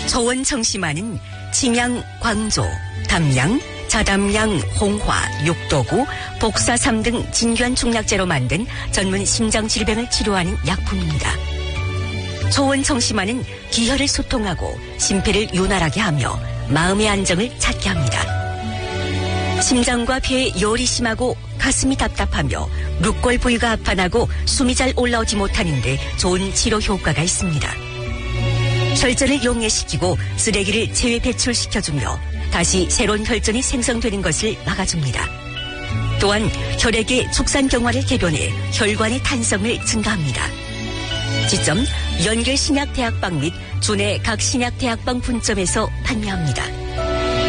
조원청심환은 침양, 광조, 담양, 자담양, 홍화, 육도구, 복사삼 등 진귀한 중약재로 만든 전문 심장질병을 치료하는 약품입니다. 조원청심환은 기혈을 소통하고 심폐를 윤활하게 하며 마음의 안정을 찾게 합니다. 심장과 폐에 열이 심하고 가슴이 답답하며 룩골 부위가 아파나고 숨이 잘 올라오지 못하는 데 좋은 치료 효과가 있습니다. 혈전을 용해시키고 쓰레기를 체외 배출시켜주며 다시 새로운 혈전이 생성되는 것을 막아줍니다. 또한 혈액의 축산경화를 개변해 혈관의 탄성을 증가합니다. 지점 연결신약대학방 및 주내 각 신약대학방 분점에서 판매합니다.